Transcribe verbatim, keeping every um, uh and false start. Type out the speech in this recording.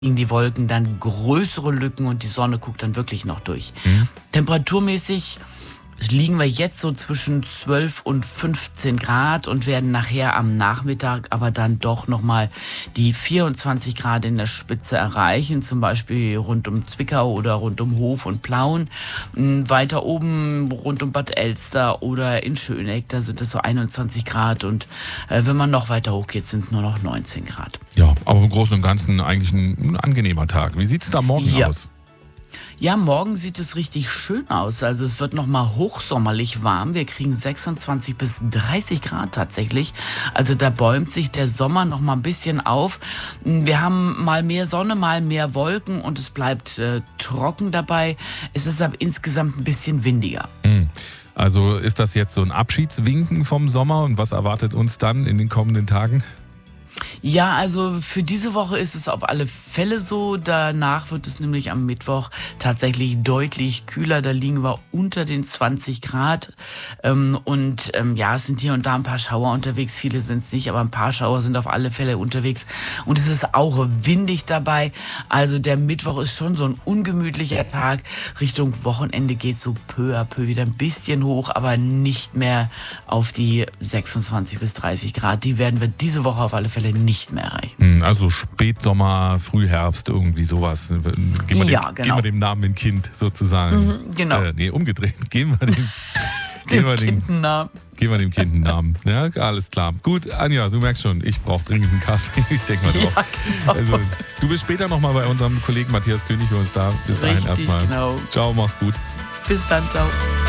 die Wolken dann größere Lücken und die Sonne guckt dann wirklich noch durch. Mhm. Temperaturmäßig liegen wir jetzt so zwischen zwölf und fünfzehn Grad und werden nachher am Nachmittag aber dann doch nochmal die vierundzwanzig Grad in der Spitze erreichen, zum Beispiel rund um Zwickau oder rund um Hof und Plauen. Weiter oben rund um Bad Elster oder in Schöneck, da sind es so einundzwanzig Grad und äh, wenn man noch weiter hoch geht, sind es nur noch neunzehn Grad. Ja, aber im Großen und Ganzen eigentlich ein, ein angenehmer Tag. Wie sieht es da morgen Ja. aus? Ja, morgen sieht es richtig schön aus. Also es wird nochmal hochsommerlich warm. Wir kriegen sechsundzwanzig bis dreißig Grad tatsächlich. Also da bäumt sich der Sommer nochmal ein bisschen auf. Wir haben mal mehr Sonne, mal mehr Wolken und es bleibt äh, trocken dabei. Es ist aber insgesamt ein bisschen windiger. Mhm. Also ist das jetzt so ein Abschiedswinken vom Sommer und was erwartet uns dann in den kommenden Tagen? Ja, also für diese Woche ist es auf alle Fälle so. Danach wird es nämlich am Mittwoch tatsächlich deutlich kühler. Da liegen wir unter den zwanzig Grad. Ähm, und ähm, ja, es sind hier und da ein paar Schauer unterwegs. Viele sind es nicht, aber ein paar Schauer sind auf alle Fälle unterwegs. Und es ist auch windig dabei. Also der Mittwoch ist schon so ein ungemütlicher Tag. Richtung Wochenende geht so peu à peu wieder ein bisschen hoch, aber nicht mehr auf die sechsundzwanzig bis dreißig Grad. Die werden wir diese Woche auf alle Fälle nicht mehr erreichen. Also Spätsommer, Frühherbst, irgendwie sowas. Geben wir, Ja, dem, genau. geben wir dem Namen ein Kind sozusagen. Mhm, genau. Äh, nee, umgedreht. Geben wir dem, geben wir dem, Kindernamen. geben wir dem Kind einen Namen. Ja, alles klar. Gut, Anja, du merkst schon, ich brauche dringend einen Kaffee. Ich denke mal drauf. Ja, genau. Also, du bist später nochmal bei unserem Kollegen Matthias König und da bis dahin Richtig, erstmal. genau. Ciao, mach's gut. Bis dann, ciao.